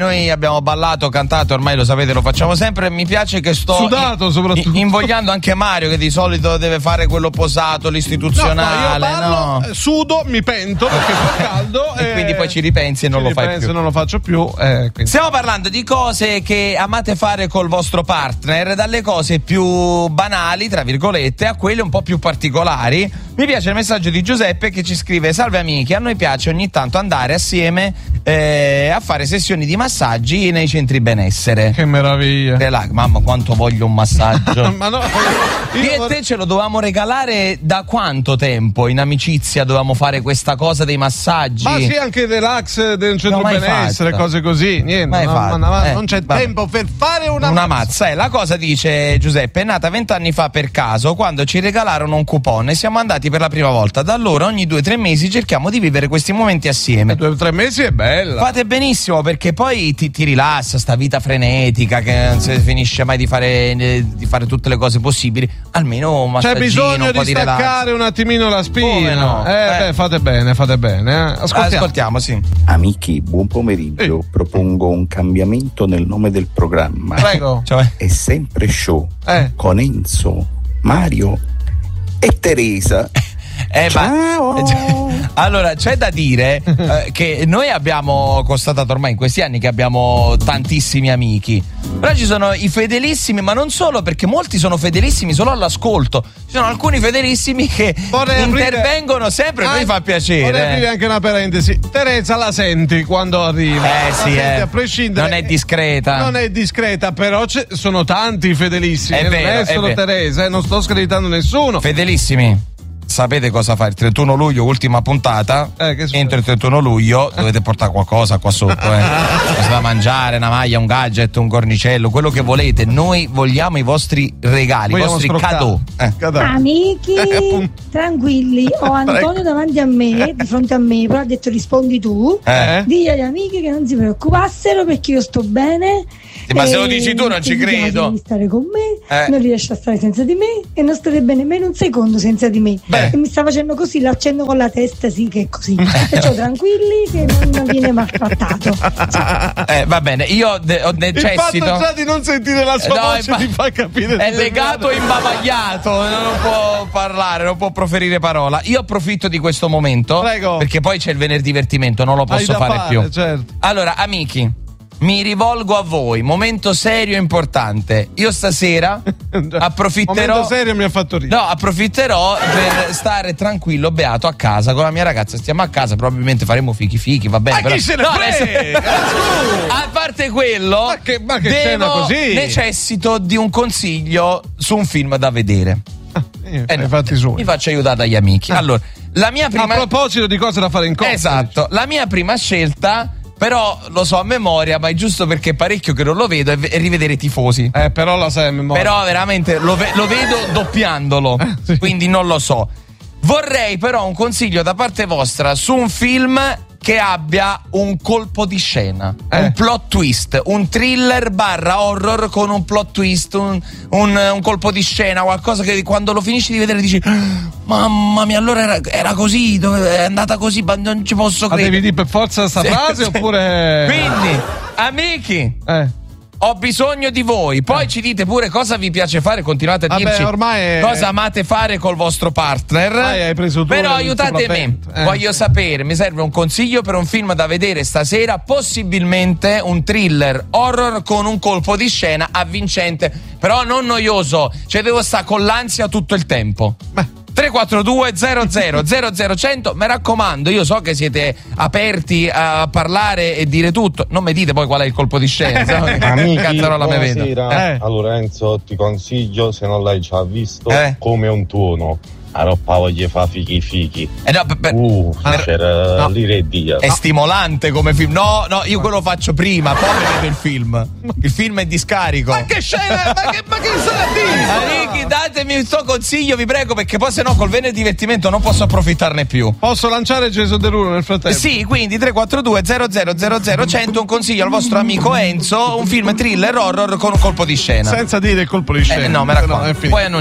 noi abbiamo ballato, cantato, ormai lo sapete, lo facciamo sempre. Mi piace che sto sudato soprattutto invogliando anche Mario, che di solito deve fare quello posato, l'istituzionale. No, io ballo, sudo, mi pento perché fa caldo e quindi poi ci ripensi e non lo fai più. Non lo faccio più. Stiamo parlando di cose che amate fare col vostro partner, dalle cose più banali, tra virgolette, a quelle un po' più particolari. Mi piace il messaggio di Giuseppe che ci scrive: salve amici, a noi piace ogni tanto andare assieme a fare sessioni di massaggi nei centri benessere. Che meraviglia. Mamma, quanto voglio un massaggio. Ma no, io e te ce lo dovevamo regalare da quanto tempo? In amicizia dovevamo fare questa cosa dei massaggi. Ma sì, anche il relax del centro benessere, cose così. Niente, non c'è tempo per fare una mazza. La cosa, dice Giuseppe, è nata 20 anni fa per caso, quando ci regalarono un coupon e siamo andati per la prima volta. Da allora ogni 2 o 3 mesi cerchiamo di vivere questi momenti assieme. 2 o 3 mesi è bella. Fate benissimo, perché poi ti rilassa sta vita frenetica che non si finisce mai di fare tutte le cose possibili. Almeno un massaggino, c'è bisogno un po' di staccare un attimino la spina. No? Fate bene. Ascoltiamo, sì. Amici, buon pomeriggio. Propongo un cambiamento nel nome del programma. Prego. È sempre show con Enzo, Mario e Teresa. Ciao. Allora, c'è da dire che noi abbiamo constatato ormai in questi anni che abbiamo tantissimi amici. Però ci sono i fedelissimi, ma non solo, perché molti sono fedelissimi solo all'ascolto. Ci sono alcuni fedelissimi che intervengono sempre e noi fa piacere. Vorrei aprire anche una parentesi. Teresa la senti quando arriva. A prescindere. Non è discreta. Non è discreta, però sono tanti i fedelissimi. È vero, non è solo Teresa, non sto screditando nessuno. Fedelissimi. Sapete cosa fa il 31 luglio, ultima puntata? Entro il 31 luglio dovete portare qualcosa qua sotto, cosa da mangiare, una maglia, un gadget, un cornicello, quello che volete. Noi vogliamo i vostri regali, i vostri cadeau. Amici, tranquilli, ho Antonio davanti a me, di fronte a me, però ha detto rispondi tu. Digli agli amici che non si preoccupassero perché io sto bene. Ma se lo dici tu non ci credo. Devi stare con me, non riesce a stare senza di me e non state bene nemmeno un secondo senza di me. E mi sta facendo così, l'accendo con la testa, sì che è così. Perciò tranquilli che non viene maltrattato. Va bene, io necessito. Il fatto già di non sentire la sua voce ti fa capire. È legato e imbavagliato, non può parlare, non può proferire parola. Io approfitto di questo momento. Prego. Perché poi c'è il venerdì divertimento, non lo posso fare più. Certo. Allora, amici, mi rivolgo a voi, momento serio e importante. Io stasera approfitterò. Momento serio mi ha fatto ridere. No, approfitterò per stare tranquillo, beato a casa con la mia ragazza. Stiamo a casa, probabilmente faremo fichi, va bene. Ma chi se ne frega? A parte quello, ma che scena così? Necessito di un consiglio su un film da vedere. Mi faccio aiutare dagli amici. Allora, la mia prima. A proposito di cose da fare in coppia. Esatto, la mia prima scelta. Però lo so a memoria, ma è giusto perché è parecchio che non lo vedo, e rivedere i Tifosi. Però la sai a memoria. Però veramente lo vedo doppiandolo, sì. Quindi non lo so. Vorrei però un consiglio da parte vostra su un film che abbia un colpo di scena, un plot twist, un thriller / horror con un plot twist, un colpo di scena, qualcosa che quando lo finisci di vedere dici mamma mia, allora era così, è andata così, ma non ci posso credere. Devi dire per forza sta frase oppure. Quindi, amici, ho bisogno di voi. Poi ci dite pure cosa vi piace fare. Continuate a dirci cosa amate fare col vostro partner. Hai preso tu. Però aiutate me. Voglio sapere, mi serve un consiglio per un film da vedere stasera. Possibilmente un thriller horror con un colpo di scena avvincente, però non noioso. Cioè devo stare con l'ansia tutto il tempo. 342 00 00 mi raccomando, io so che siete aperti a parlare e dire tutto, non mi dite poi qual è il colpo di scena. Amici, buonasera. Allora Enzo, ti consiglio, se non l'hai già visto, Come un tuono. A roppa voglio fa fichi. C'era l'Iredia. È stimolante come film. No, io quello faccio prima, poi vedo il film. Il film è di scarico. Ma che scena? ma che sarà dire? Amici, datemi il suo consiglio, vi prego, perché poi sennò col venerdì divertimento non posso approfittarne più. Posso lanciare Jason Derulo nel frattempo? Sì, quindi 342 00 100, un consiglio al vostro amico Enzo, un film thriller horror con un colpo di scena. Senza dire il colpo di scena. No, mi raccomando. Poi